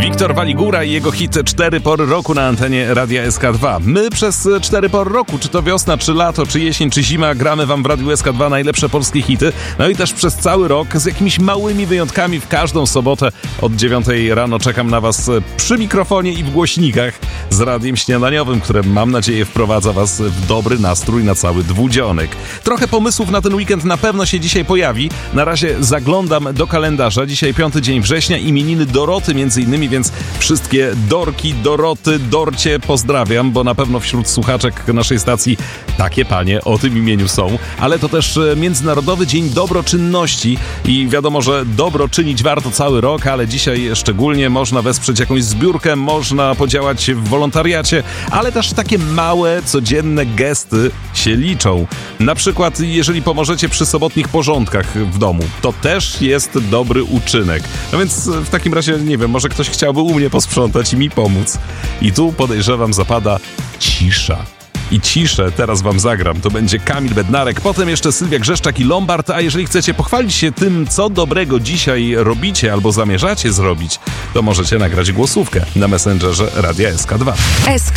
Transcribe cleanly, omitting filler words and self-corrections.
Wiktor Waligura i jego hit 4 pory roku na antenie Radia SK2. My przez 4 pory roku, czy to wiosna, czy lato, czy jesień, czy zima, gramy wam w Radiu SK2 najlepsze polskie hity. No i też przez cały rok z jakimiś małymi wyjątkami w każdą sobotę od 9 rano czekam na was przy mikrofonie i w głośnikach z radiem śniadaniowym, które mam nadzieję wprowadza was w dobry nastrój na cały dwudzionek. Trochę pomysłów na ten weekend na pewno się dzisiaj pojawi. Na razie zaglądam do kalendarza. Dzisiaj 5 dzień września, imieniny Doroty między innymi, więc wszystkie Dorki, Doroty, Dorcie pozdrawiam, bo na pewno wśród słuchaczek naszej stacji takie panie o tym imieniu są. Ale to też Międzynarodowy Dzień Dobroczynności i wiadomo, że dobro czynić warto cały rok, ale dzisiaj szczególnie można wesprzeć jakąś zbiórkę, można podziałać w wolontariacie, ale też takie małe, codzienne gesty się liczą. Na przykład, jeżeli pomożecie przy sobotnich porządkach w domu, to też jest dobry uczynek. No więc w takim razie, nie wiem, może ktoś chciałby u mnie posprzątać i mi pomóc. I tu podejrzewam zapada cisza. I ciszę teraz wam zagram. To będzie Kamil Bednarek, potem jeszcze Sylwia Grzeszczak i Lombard, a jeżeli chcecie pochwalić się tym, co dobrego dzisiaj robicie albo zamierzacie zrobić, to możecie nagrać głosówkę na Messengerze Radia SK2.